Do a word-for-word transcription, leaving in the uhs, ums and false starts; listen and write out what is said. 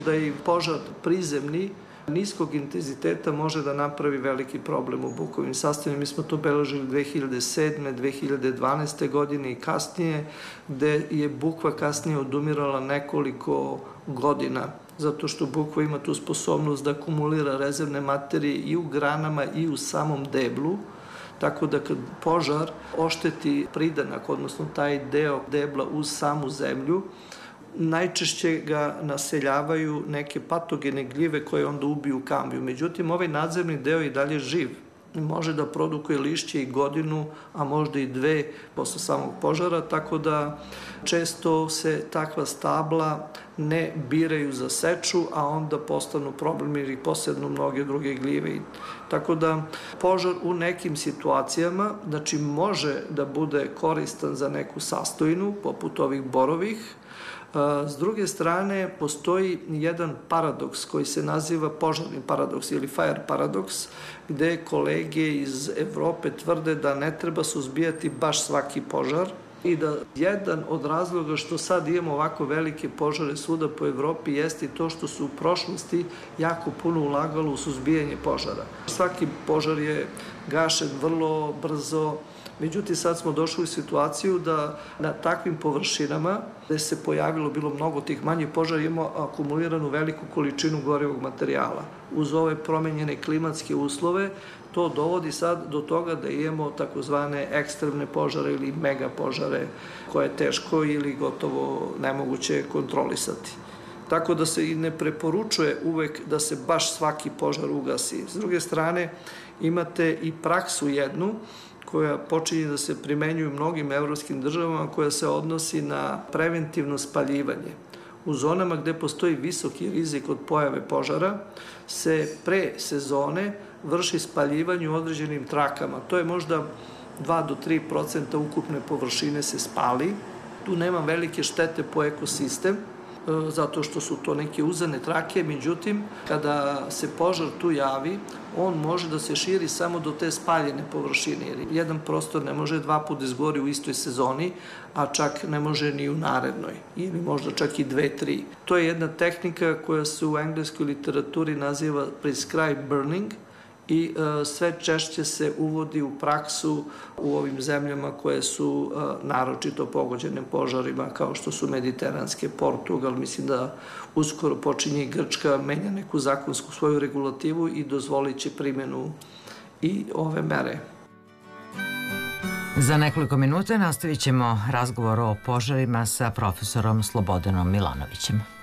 Da i požar prizemni niskog intenziteta može da napravi veliki problem u bukovim sastavima. Mi smo to beležili dve hiljade sedme. dve hiljade dvanaeste. godine i kasnije, gde je bukva kasnije odumirala nekoliko godina, zato što bukva ima tu sposobnost da akumulira rezervne materije i u granama i u samom deblu, tako da kad požar ošteti pridanak, odnosno taj deo debla uz samu zemlju, najčešće ga naseljavaju neke patogene gljive koje onda ubiju kambiju. Međutim, ovaj nadzemni deo i dalje živ. Može da produkuje lišće i godinu, a možda i dve posle samog požara, tako da često se takva stabla ne biraju za seču, a onda postanu problem ili posednu mnoge druge gljive. Tako da požar u nekim situacijama, znači može da bude koristan za neku sastojinu, poput ovih borovih. S druge strane, postoji jedan paradoks koji se naziva požarni paradoks ili fire paradoks, gde kolege iz Evrope tvrde da ne treba suzbijati baš svaki požar i da jedan od razloga što sad imamo ovako velike požare svuda po Evropi jeste i to što su u prošlosti jako puno ulagalo u suzbijanje požara. Svaki požar je gašen vrlo brzo. Međutim, sad smo došli u situaciju da na takvim površinama gde se pojavilo bilo mnogo tih manjih požara imamo akumuliranu veliku količinu gorivog materijala. Uz ove promenjene klimatske uslove to dovodi sad do toga da imamo takozvane ekstremne požare ili mega požare koje je teško ili gotovo nemoguće kontrolisati. Tako da se i ne preporučuje uvek da se baš svaki požar ugasi. S druge strane, imate i praksu jednu koja počinje da se primenjuje u mnogim evropskim državama, koja se odnosi na preventivno spaljivanje. U zonama gde postoji visoki rizik od pojave požara se pre sezone vrši spaljivanje u određenim trakama. To je možda dva do tri procenta ukupne površine se spali. Tu nema velike štete po ekosistem, zato što su to neke uzane trake, međutim, kada se požar tu javi, on može da se širi samo do te spaljene površine, jer jedan prostor ne može dva puta izgori u istoj sezoni, a čak ne može ni u narednoj, ili možda čak i dve, tri. To je jedna tehnika koja se u engleskoj literaturi naziva prescribed burning, i sve češće se uvodi u praksu u ovim zemljama koje su naročito pogođene požarima, kao što su mediteranske, Portugal, mislim da uskoro počinje i Grčka, menja neku zakonsku svoju regulativu i dozvolit će primjenu i ove mere. Za nekoliko minuta nastavit ćemo razgovor o požarima sa profesorom Slobodanom Milanovićem.